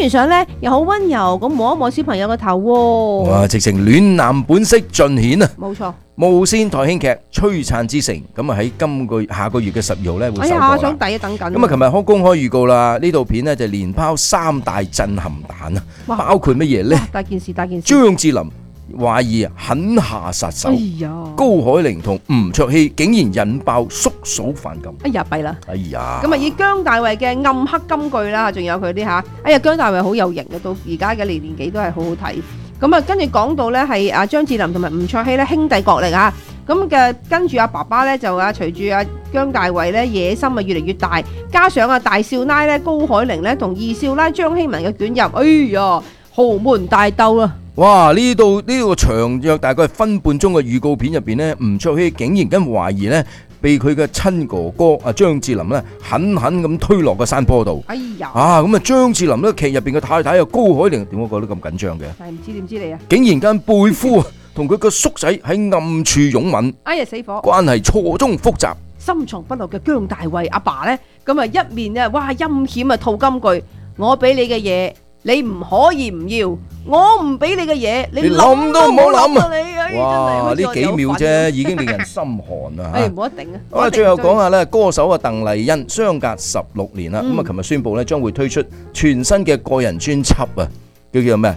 完相咧又好温柔咁摸一摸小朋友個頭喎。 哇！直情暖男本色盡顯啊！ 冇錯。 無線台慶劇《璀璨之城》咁啊喺下個月嘅12號咧會首播啦。 想第一等緊。 咁啊，琴日開公開預告啦，呢套片呢就連拋3大震撼彈啊，包括乜嘢呢？ 大件事。 張智霖懷疑狠下殺手，高海寧同吳卓羲竟然引爆叔嫂反感。 哎呀，弊啦！ 哎呀！ 咁啊，以姜大衛嘅暗黑金句啦，仲有佢啲嚇。哎呀，姜大衛好有型嘅，到而家嘅年紀都係好好睇。咁啊，跟住講到咧係阿張智霖同埋吳卓羲咧兄弟角力嚇。咁嘅跟住阿爸爸咧就隨住阿姜大衛咧野心啊越嚟越大，加上阿大少奶咧高海寧咧同二少奶張希文嘅捲入，哎呀，豪門大鬥啊！ 哇！呢個長約大概係分半鐘嘅預告片入邊呢，吳卓羲竟然跟懷疑呢被佢嘅親哥哥阿張智霖呢狠狠咁推落個山坡度。 哎呀！ 咁啊張智霖呢劇入邊嘅太太啊高海寧點解覺得咁緊張嘅？ 係唔知點知你啊？ 竟然間背夫同佢個叔仔喺暗處擁吻。 哎呀死火！ 關係錯綜複雜。 深藏不露嘅姜大衛阿爸呢，咁啊一面啊哇陰險啊吐金句，我俾你嘅嘢。你唔可以唔要，我唔俾你嘅嘢，你諗都唔好諗啊！你哇，呢幾秒啫，已經令人心寒啦嚇！ 冇得頂啊！ 好啦，最後講下咧，歌手啊鄧麗欣相隔16年啦，咁啊，琴日宣布咧將會推出全新嘅個人專輯啊，叫咩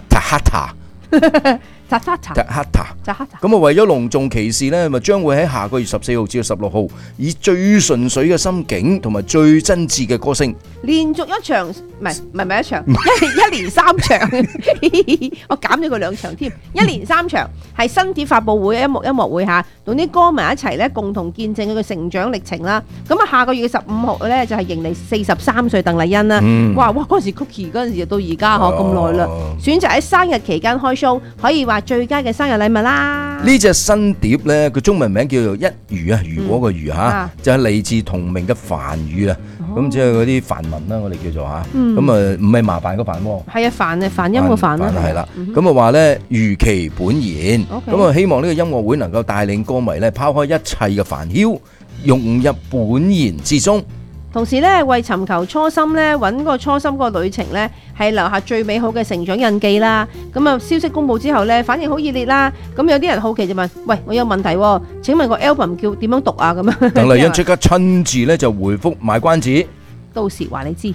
？Tahata。咁啊，為咗隆重其事咧，咪將會喺下個月14號至到16號，以最純粹嘅心境同埋最真摯嘅歌聲， 連續一場，唔係一場，一連3場，我減咗佢2場添，一連3場係新碟發佈會、音樂會嚇，同啲歌迷一齊咧共同見證佢嘅成長歷程啦。咁啊，下個月嘅15號咧就係迎嚟43歲鄧麗欣啦。哇！嗰陣時 Cookie 嗰陣時到而家咁耐啦，選擇喺生日期間開 show，可以話最佳嘅生日禮物啦！ 呢隻新碟咧，佢中文名叫做一如啊，如果個如嚇，就係嚟自同名嘅梵語啊。咁即係嗰啲梵文啦，我哋叫做嚇。咁啊，唔係麻煩個煩喎。係啊，梵音個梵啦。係啦。咁啊話咧，如其本言。咁啊，希望呢個音樂會能夠帶領歌迷咧拋開一切嘅煩囂，融入本言之中。同時咧，為尋求初心咧，揾個初心個旅程咧，係留下最美好嘅成長印記啦。咁啊，消息公佈之後咧，反應好熱烈啦。咁有啲人好奇就問：喂，我有問題喎？請問個 album 叫點樣讀啊？咁樣。鄧麗欣即刻親自咧就回覆賣關子，到時話你知。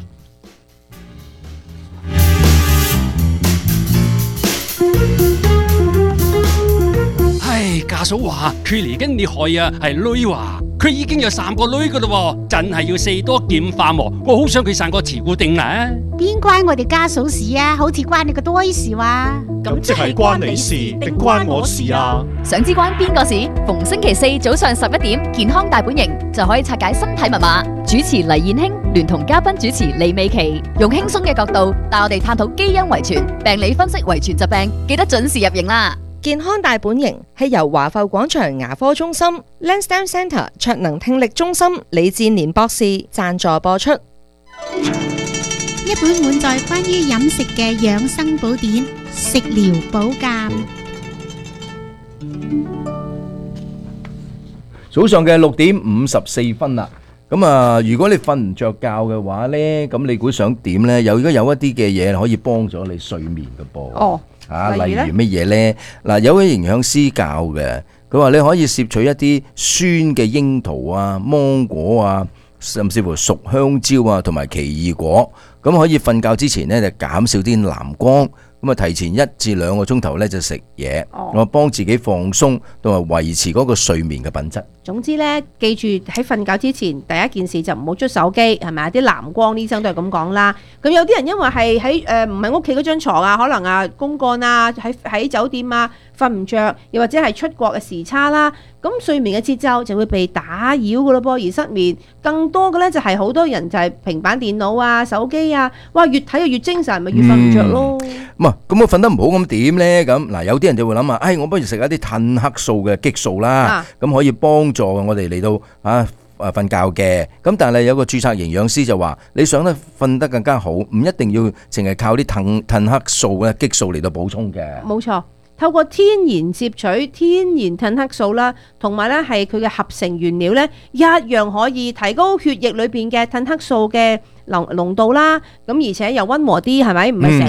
唉，家嫂話佢嚟緊你害啊，係女話。佢已經有3個女噶啦，真係要4多劍化喎！我好想佢生個慈姑定啦。 邊關我哋家嫂事啊？好似關你個多事話。 咁即係關你事定關我事啊？ 想知關邊個事？逢星期4早上11點，健康大本營就可以拆解身體密碼。主持黎燕卿聯同嘉賓主持李美琪，用輕鬆嘅角度帶我哋探討基因遺傳、病理分析遺傳疾病，記得準時入營啦！ 健康大本營係由華埠廣場牙科中心、Lansdowne Centre 卓能聽力中心李志年博士贊助播出。 一本滿載關於飲食嘅養生寶典，食療保鑑。 早上嘅6點54分啦。咁啊，如果你瞓唔着覺嘅話呢，咁你估想點呢？有一啲嘅嘢可以幫咗你睡眠嘅噃。哦。例如乜嘢呢？嗱，有位營養師教嘅，佢話你可以攝取一啲酸嘅櫻桃啊、芒果啊，甚至乎熟香蕉啊，同埋奇異果，咁可以瞓覺之前呢，就減少啲藍光，咁啊提前1至2個鐘頭呢，就食嘢，我幫自己放鬆同埋維持嗰個睡眠嘅品質。 總之咧，記住喺瞓覺之前，第一件事就唔好捽手機，係咪啊？啲藍光，醫生都係咁講啦。咁有啲人因為係喺唔係屋企嗰張牀啊，可能啊公幹啊，喺酒店啊瞓唔着，又或者係出國嘅時差啦，咁睡眠嘅節奏就會被打擾㗎咯噃，而失眠。更多嘅咧就係好多人就係平板電腦啊、手機啊，哇越睇就越精神，咪越瞓唔着咯。 咁我瞓得唔好咁點咧？咁嗱，有啲人就會諗啊，我不如食一啲褪黑素嘅激素啦，咁可以幫助我哋嚟到瞓覺嘅。咁但係有個註冊營養師就話，你想得瞓得更加好，唔一定要淨係靠啲褪黑素嘅激素嚟到補充嘅。冇錯。透過天然攝取天然褪黑素啦，同埋咧係佢嘅合成原料咧，一樣可以提高血液裏邊嘅褪黑素嘅濃度啦，咁而且又溫和啲，係咪？唔係成